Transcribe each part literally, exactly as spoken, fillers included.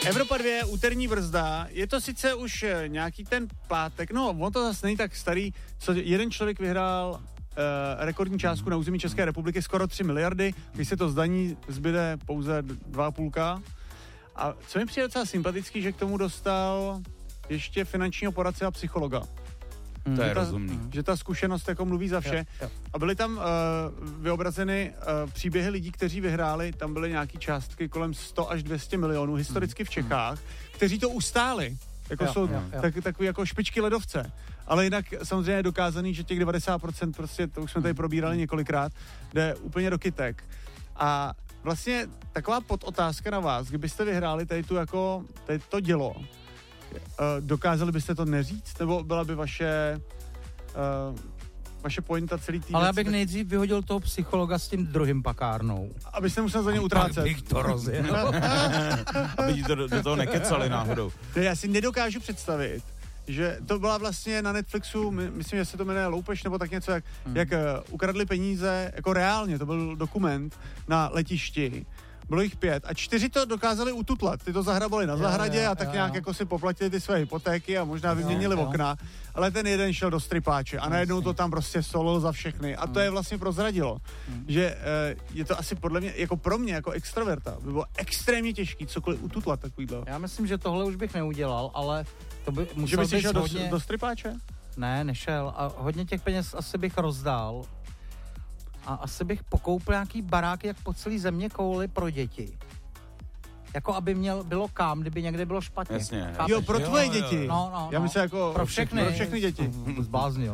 Evropa dva, úterní brzda, je to sice už nějaký ten pátek, no on to zase není tak starý, co jeden člověk vyhrál uh, rekordní částku na území České republiky, skoro tři miliardy, když se to zdaní, zbyde pouze dva půlka. A co mi přijde docela sympatický, že k tomu dostal ještě finančního poradce a psychologa. Hmm. To je že ta, rozumný. Že ta zkušenost jako mluví za vše. Jo, jo. A byly tam uh, vyobrazeny uh, příběhy lidí, kteří vyhráli, tam byly nějaký částky kolem sto až dvě stě milionů historicky v Čechách, kteří to ustáli. Jako jo, jsou jo, jo. tak, takový jako špičky ledovce. Ale jinak samozřejmě je dokázaný, že těch devadesát procent prostě, to už jsme tady probírali několikrát, jde úplně do kytek. A vlastně taková podotázka na vás, kdybyste vyhráli tady tu jako, tady to dělo, dokázali byste to neříct? Nebo byla by vaše uh, vaše pointa celý týden? Ale abych nejdřív vyhodil toho psychologa s tím druhým pakárnou. Abyste musel za ně utrácet. Abych to rozjel. Aby ti to do, do toho nekecali náhodou. Já si nedokážu představit, že to byla vlastně na Netflixu, my, myslím, že se to jmenuje Loupež, nebo tak něco, jak, hmm. jak uh, ukradli peníze, jako reálně, to byl dokument na letišti. Bylo jich pět a čtyři to dokázali ututlat. Ty to zahrabali na zahradě a tak jo, nějak jo. jako si poplatili ty své hypotéky a možná vyměnili jo, okna, ale ten jeden šel do stripáče a najednou to tam prostě solil za všechny a to je vlastně prozradilo, hmm. že uh, je to asi podle mě, jako pro mě, jako extroverta, by bylo extrémně těžký cokoliv ututlat takovýhle. Já myslím, že tohle už bych neudělal, ale to by musel že by si šel hodně... do, do stripáče? Ne, nešel a hodně těch peněz asi bych rozdál. A asi bych pokoupil nějaký baráky, jak po celý země kouli pro děti. Jako aby měl, bylo kam, kdyby někde bylo špatně. Jasně. Jo, pro tvoje jo, děti. No, no, Já myslím jako pro všechny. Pro všechny děti. Zbláznil.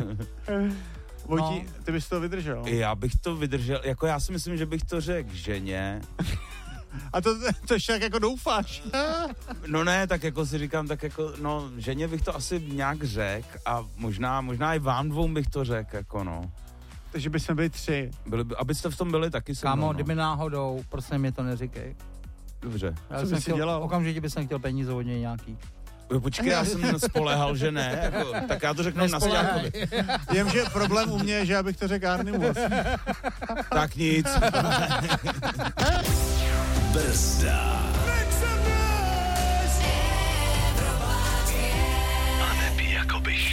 Vojtí, no. Ty bys to vydržel. Já bych to vydržel, jako já si myslím, že bych to řekl ženě. A to, to ještě tak jako doufáš. No ne, tak jako si říkám, tak jako, no ženě bych to asi nějak řekl a možná, možná i vám dvou bych to řekl, jako no. Takže by jsme byli tři. Byli by, abyste v tom byli taky se mnou, Kámo, no. kdyby náhodou, prostě mi to neříkej. Dobře. Já Co jsem by si chtěl, dělal? Okamžitě bych chtěl peníze od něj nějaký. Jo, počkej, já jsem spolehal, že ne, jako, tak já to řeknu na Sťákovi. Vím, že problém u mě je, že já bych to řekl Arnimu. Tak nic. Brzda. A neby jakoby